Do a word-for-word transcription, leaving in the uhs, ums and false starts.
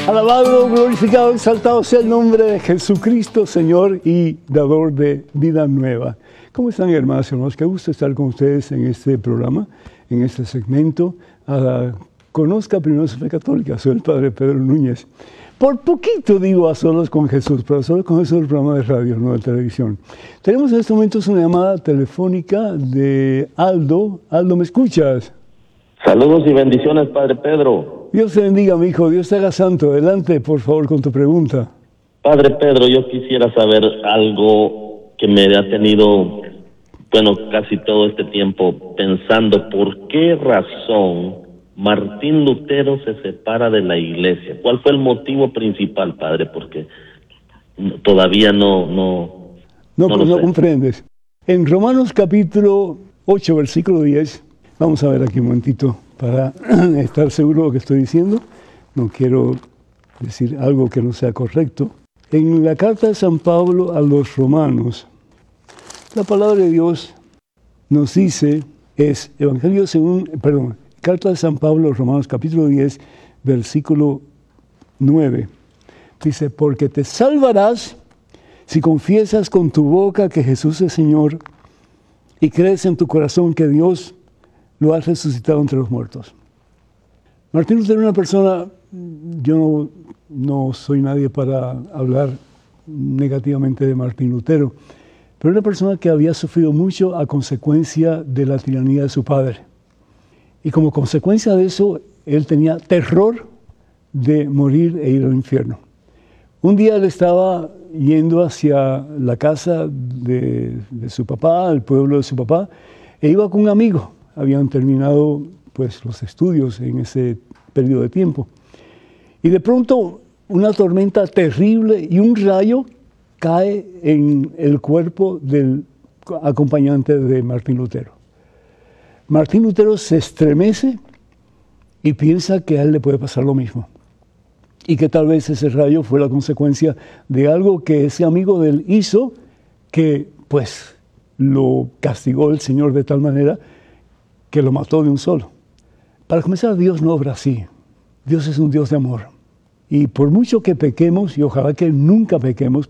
Alabado, glorificado, exaltado sea el nombre de Jesucristo, Señor y dador de vida nueva. ¿Cómo están, hermanos y hermanos? Qué gusto estar con ustedes en este programa, en este segmento. Uh, conozca primero su fe católica. Soy el Padre Pedro Núñez. Por poquito digo a solos con Jesús, pero a solos con Jesús es el programa de radio, no de televisión. Tenemos en estos momentos una llamada telefónica de Aldo. Aldo, ¿me escuchas? Saludos y bendiciones, Padre Pedro. Dios te bendiga, mi hijo. Dios te haga santo. Adelante, por favor, con tu pregunta. Padre Pedro, yo quisiera saber algo que me ha tenido, bueno, casi todo este tiempo pensando. ¿Por qué razón Martín Lutero se separa de la iglesia? ¿Cuál fue el motivo principal, Padre? Porque todavía no... No, no, no, no, no sé. comprendes. En Romanos capítulo ocho, versículo diez, vamos a ver aquí un momentito para estar seguro de lo que estoy diciendo. No quiero decir algo que no sea correcto. En la carta de San Pablo a los romanos, la palabra de Dios nos dice, es Evangelio según, perdón, carta de San Pablo a los romanos, capítulo diez, versículo nueve. Dice, porque te salvarás si confiesas con tu boca que Jesús es Señor y crees en tu corazón que Dios lo ha resucitado entre los muertos. Martín Lutero era una persona, yo no, no soy nadie para hablar negativamente de Martín Lutero, pero era una persona que había sufrido mucho a consecuencia de la tiranía de su padre. Y como consecuencia de eso, él tenía terror de morir e ir al infierno. Un día él estaba yendo hacia la casa de, de su papá, el pueblo de su papá, e iba con un amigo. Habían terminado pues, los estudios en ese periodo de tiempo. Y de pronto una tormenta terrible y un rayo cae en el cuerpo del acompañante de Martín Lutero. Martín Lutero se estremece y piensa que a él le puede pasar lo mismo. Y que tal vez ese rayo fue la consecuencia de algo que ese amigo de él hizo, que pues lo castigó el Señor de tal manera que lo mató de un solo. Para comenzar, Dios no obra así. Dios es un Dios de amor. Y por mucho que pequemos, y ojalá que nunca pequemos,